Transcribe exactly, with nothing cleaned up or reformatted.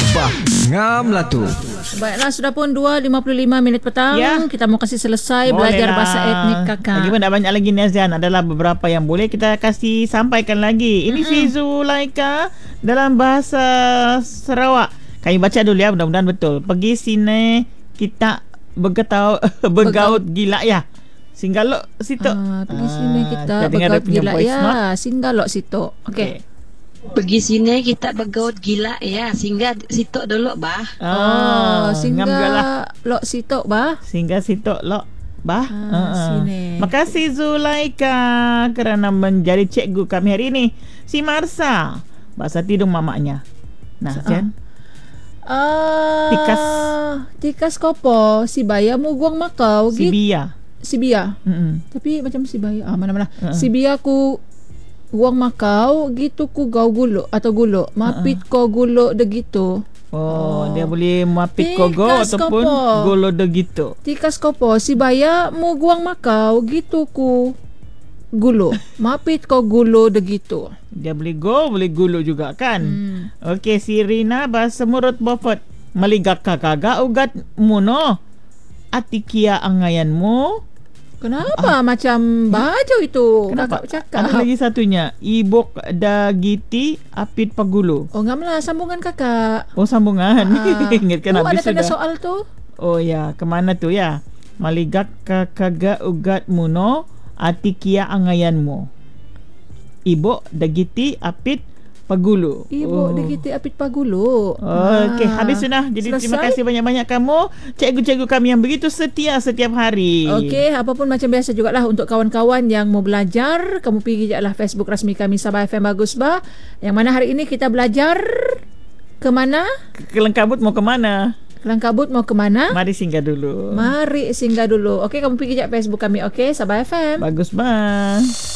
bah ngam lah tu. Baiklah, sudah pun dua lima puluh lima minit petang. Ya. Kita mau kasih selesai Boleh belajar lah. bahasa etnik kakak. Lagi pun tak banyak lagi Niazan. Adalah beberapa yang boleh kita kasih sampaikan lagi. Ini mm-hmm. si Zulaika dalam bahasa Sarawak. Kami baca dulu ya, mudah-mudahan betul. Pergi sini kita bergetau bergaut gila ya. Singgalo situ. Ah, pergi sini kita kita dengar dia bergaut punya gila voice ya. note. Singgalo situ. Okey. Okay. Pergi sini kita bergaut gila ya. Singgah situ dulu bah. Oh, ngam singgah galah. lok situ bah. Singgah situ lo bah. Ah, uh-uh. sini. Makasih Zulaika kerana menjadi cikgu kami hari ini. Si Marsa bahasa tidung mamaknya. Nah, Jan. Ah, Tikas. Tikas kopo si baya mu guang makau Si gitu. Bia. Si bia. Mm-mm. Tapi macam si baya. Ah, mana-mana. Uh-uh. Si bia ku guang makau gitu ku gau gulo atau gulo. Mapit uh-uh. ko gulo de gitu. Oh, Oh. dia boleh mapit kogo Tikas ataupun kopo. golo de gitu. Tikas kopo si baya mu guang makau gitu ku gulo. Mapit ko gulo de gitu. Dia boleh go, boleh gulo juga kan. Hmm. Okey, si Rina bahasa Murut Bofot. Maligak ka kaga ugat muno. Atikia angayanmu. Kenapa ah. macam baju itu? Kenapa? Kakak cakap. Ada lagi satunya. Ibok dagiti apit pagulo. Oh, ngamlah sambungan kakak. Oh, sambungan. Ah. Ingatkan Oh, habis ada tanda sudah. soal tu. Oh ya, kemana tu ya? Maligak ka kaga ugat muno. Atikia angayanmu. Ibok dagiti apit pagulo. Ibu oh. dia kita apit pagulo. Oh, okey, habis sudah. Jadi Selesai? terima kasih banyak-banyak kamu cikgu-cikgu kami yang begitu setia setiap hari. Okey, apapun macam biasa jugalah untuk kawan-kawan yang mau belajar, kamu pergi je lah Facebook rasmi kami Sabah F M Bagus Bah. Yang mana hari ini kita belajar ke mana? Kelengkabut mau ke mana? Kelangkabut mau ke mana? Mari singgah dulu. Mari singgah dulu. Okey, kamu pergi je Facebook kami. Okey, Sabah F M. Bagus bang.